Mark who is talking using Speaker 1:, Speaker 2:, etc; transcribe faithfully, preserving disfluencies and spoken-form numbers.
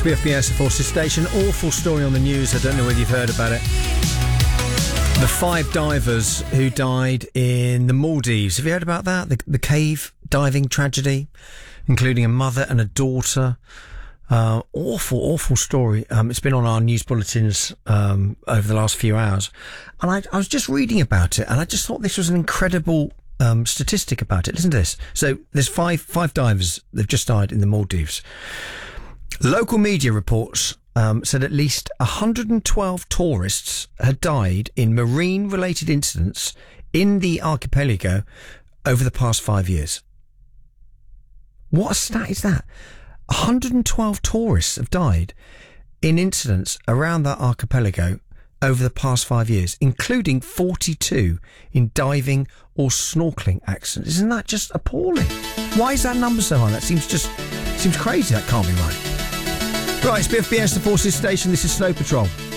Speaker 1: B F B S Forces Station. Awful story on the news. I don't know whether you've heard about it. The five divers who died in the Maldives. Have you heard about that? The, the cave diving tragedy, including a mother and a daughter. Uh, awful, awful story. Um, it's been on our news bulletins um, over the last few hours. And I, I was just reading about it, and I just thought this was an incredible um, statistic about it. Listen to this. So there's five five divers. They've just died in the Maldives. Local media reports um, said at least one hundred twelve tourists had died in marine-related incidents in the archipelago over the past five years. What a stat is that? one hundred twelve tourists have died in incidents around that archipelago over the past five years, including forty-two in diving or snorkeling accidents. Isn't that just appalling? Why is that number so high? That seems just seems crazy. That can't be right. Right, it's B F B S, the Forces Station. This is Snow Patrol.